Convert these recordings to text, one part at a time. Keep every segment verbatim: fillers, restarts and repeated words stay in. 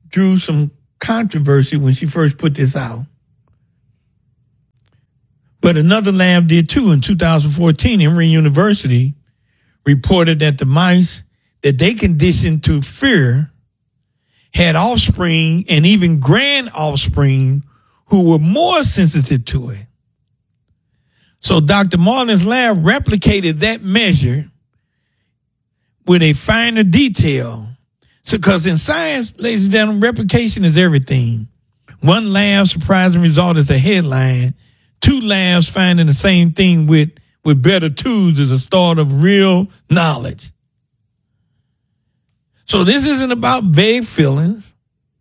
drew some controversy when she first put this out. But another lab did too. In two thousand fourteen, Emory University reported that the mice that they conditioned to fear had offspring and even grand offspring who were more sensitive to it. So Doctor Marlin's lab replicated that measure with a finer detail. So, because in science, ladies and gentlemen, replication is everything. One lab surprising result is a headline. Two labs finding the same thing with, with better tools is a start of real knowledge. So this isn't about vague feelings.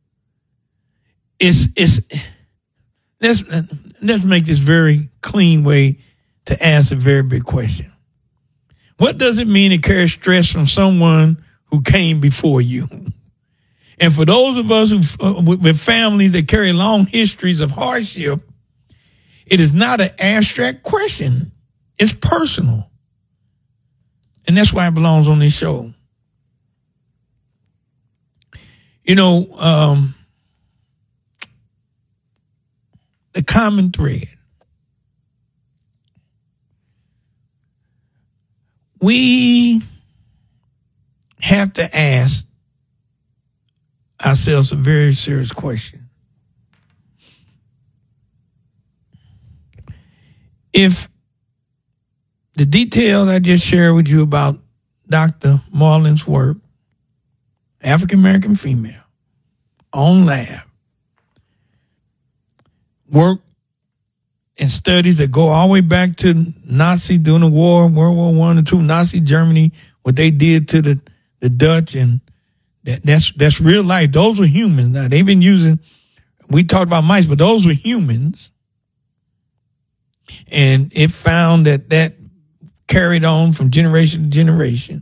It's, it's, let's, let's make this very clean way to ask a very big question. What does it mean to carry stress from someone who came before you? And for those of us who, uh, with, with families that carry long histories of hardship, it is not an abstract question. It's personal. And that's why it belongs on this show. You know, um, the common thread. We have to ask ourselves a very serious question. If the details I just shared with you about Doctor Marlin's work, African-American female, own lab, work and studies that go all the way back to Nazi during the war, World War One and Two, Nazi Germany, what they did to the, the Dutch, and that, that's that's real life. Those were humans. Now they've been using, we talked about mice, but those were humans. And it found that that carried on from generation to generation.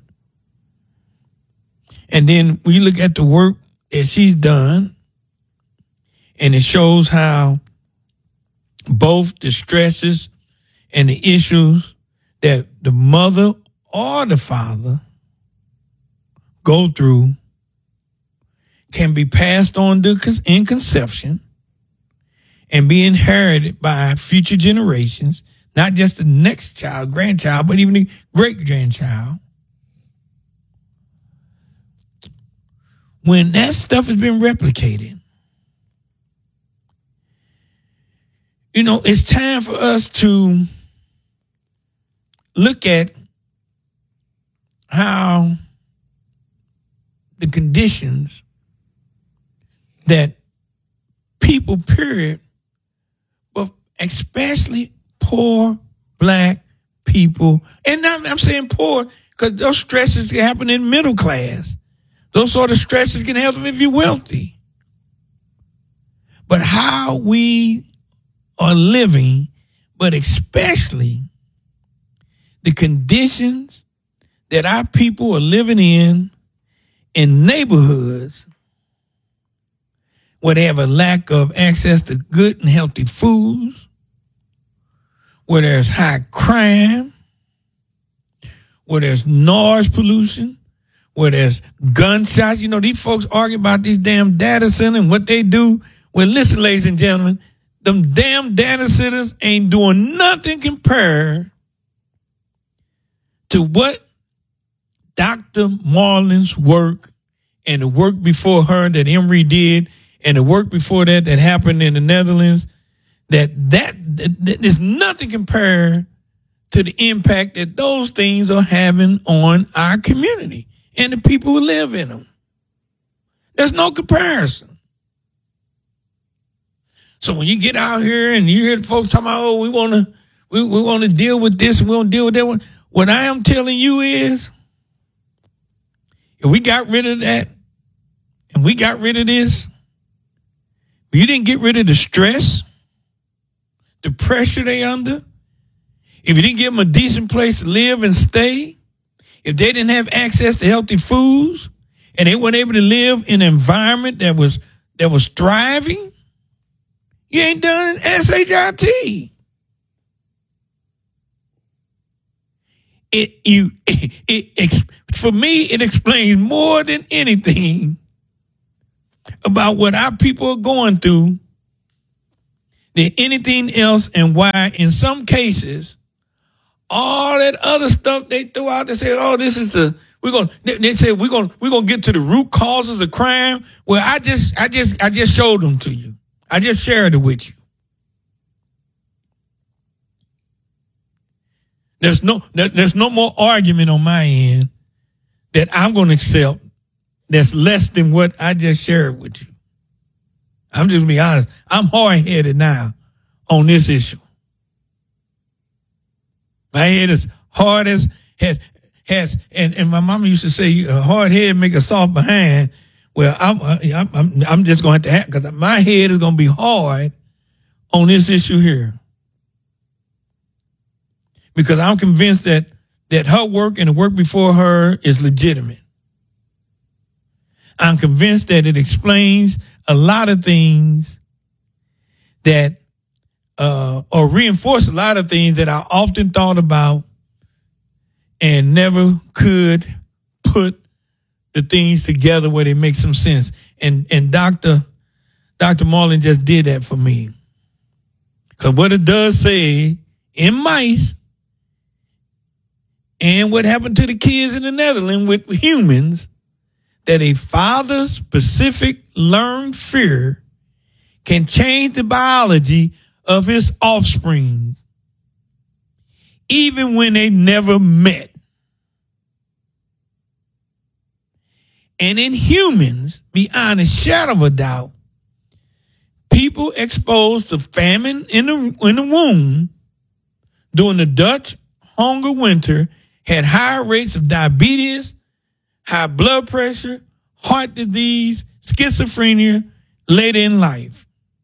And then we look at the work that she's done, and it shows how both the stresses and the issues that the mother or the father go through can be passed on to in conception and be inherited by future generations, not just the next child, grandchild, but even the great-grandchild. When that stuff has been replicated, you know, it's time for us to look at how the conditions that people, period, but especially poor black people, and I'm, I'm saying poor because those stresses can happen in middle class. Those sort of stresses can happen if you're wealthy. But how we are living, but especially the conditions that our people are living in, in neighborhoods where they have a lack of access to good and healthy foods, where there's high crime, where there's noise pollution, where there's gunshots. You know, these folks argue about these damn data centers and what they do. Well, listen, ladies and gentlemen, them damn data centers ain't doing nothing compared to what Doctor Marlin's work and the work before her that Emory did and the work before that that happened in the Netherlands, that that, that, that is nothing compared to the impact that those things are having on our community and the people who live in them. There's no comparison. So when you get out here and you hear the folks talking about, oh, we want to we, we want to deal with this and we want to deal with that one, what I am telling you is, if we got rid of that and we got rid of this, if you didn't get rid of the stress, the pressure they under, if you didn't give them a decent place to live and stay, if they didn't have access to healthy foods and they weren't able to live in an environment that was that was thriving, you ain't done S H I T. It you it, it for me it explains more than anything about what our people are going through than anything else, and why in some cases all that other stuff they threw out, they say, oh, this is the we're gonna they, they say we're gonna we're gonna get to the root causes of crime. Well, I just I just I just showed them to you. I just shared it with you. There's no there's no more argument on my end that I'm gonna accept that's less than what I just shared with you. I'm just gonna be honest. I'm hard-headed now on this issue. My head is hard as has has, and, and my mama used to say, "A hard head make a soft behind." Well, I'm I'm I'm, I'm just going to have to because my head is going to be hard on this issue here, because I'm convinced that that her work and the work before her is legitimate. I'm convinced that it explains a lot of things that, uh, or reinforce a lot of things that I often thought about and never could put the things together where they make some sense. And and Doctor Doctor Marlin just did that for me. Because what it does say in mice, and what happened to the kids in the Netherlands with humans, that a father's specific learned fear can change the biology of his offspring, even when they never met. And in humans, beyond a shadow of a doubt, people exposed to famine in the, in the womb during the Dutch hunger winter had higher rates of diabetes, high blood pressure, heart disease, schizophrenia later in life.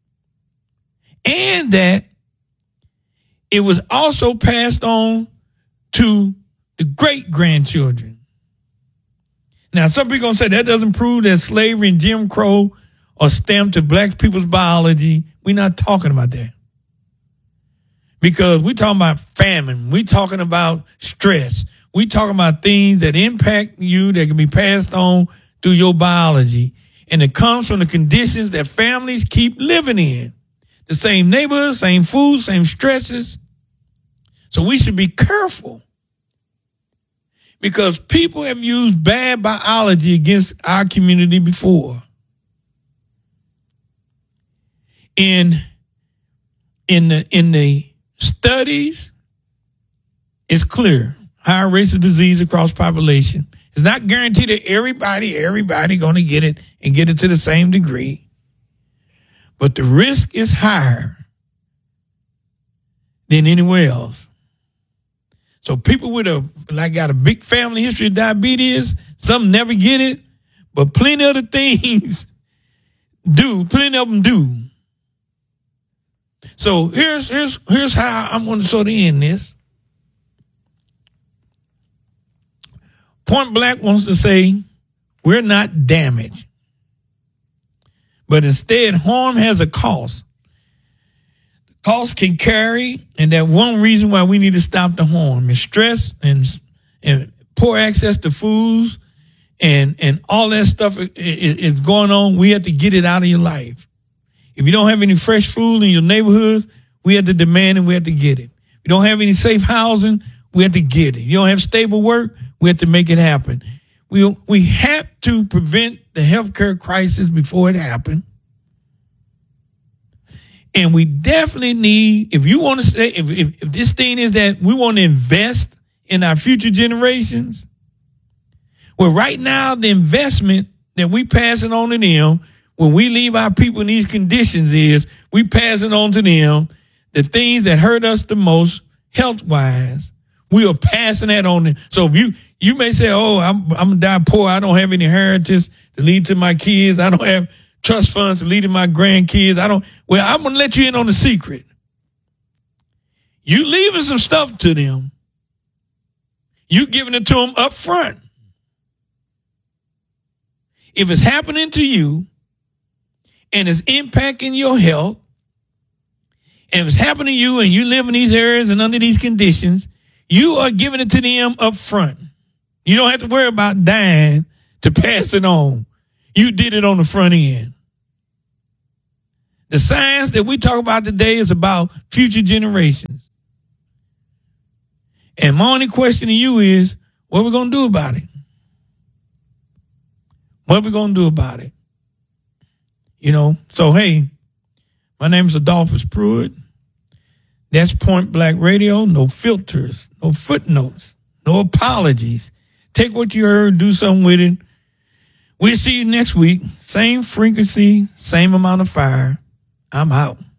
And that it was also passed on to the great-grandchildren. Now, some people are going to say that doesn't prove that slavery and Jim Crow are stamped to black people's biology. We're not talking about that. Because we're talking about famine. We're talking about stress. We're talking about things that impact you that can be passed on through your biology. And it comes from the conditions that families keep living in. The same neighborhood, same food, same stresses. So we should be careful. Because people have used bad biology against our community before. In, in the, in the studies, it's clear. Higher rates of disease across population. It's not guaranteed that everybody, everybody going to get it and get it to the same degree. But the risk is higher than anywhere else. So people with a, like, got a big family history of diabetes, some never get it, but plenty of the things do, plenty of them do. So here's, here's, here's how I'm going to sort of end this. Point Blank wants to say, we're not damaged, but instead harm has a cost. Cost can carry, and that one reason why we need to stop the harm is stress and and poor access to foods and and all that stuff is going on. We have to get it out of your life. If you don't have any fresh food in your neighborhoods, we have to demand and we have to get it. If you don't have any safe housing, we have to get it. If you don't have stable work, we have to make it happen. We we have to prevent the healthcare crisis before it happens. And we definitely need, if you want to say, if, if, if this thing is that we want to invest in our future generations, well, right now, the investment that we passing on to them when we leave our people in these conditions is we passing on to them the things that hurt us the most health-wise. We are passing that on them. So if you, you may say, oh, I'm, I'm going to die poor. I don't have any inheritance to leave to my kids. I don't have trust funds to lead to my grandkids. I don't, well, I'm going to let you in on the secret. You leaving some stuff to them. You giving it to them up front. If it's happening to you and it's impacting your health, and if it's happening to you and you live in these areas and under these conditions, you are giving it to them up front. You don't have to worry about dying to pass it on. You did it on the front end. The science that we talk about today is about future generations. And my only question to you is, what are we going to do about it? What are we going to do about it? You know, so, hey, my name is Adolphus Pruitt. That's Point Black Radio. No filters, no footnotes, no apologies. Take what you heard, do something with it. We'll see you next week. Same frequency, same amount of fire. I'm out.